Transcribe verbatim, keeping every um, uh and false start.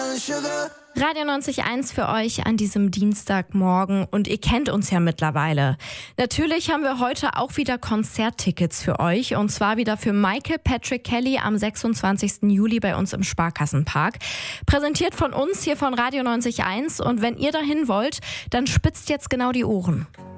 Radio neunzig Komma eins für euch an diesem Dienstagmorgen und ihr kennt uns ja mittlerweile. Natürlich haben wir heute auch wieder Konzerttickets für euch und zwar wieder für Michael Patrick Kelly am sechsundzwanzigsten Juli bei uns im Sparkassenpark. Präsentiert von uns hier von Radio neunzig Komma eins und wenn ihr dahin wollt, dann spitzt jetzt genau die Ohren.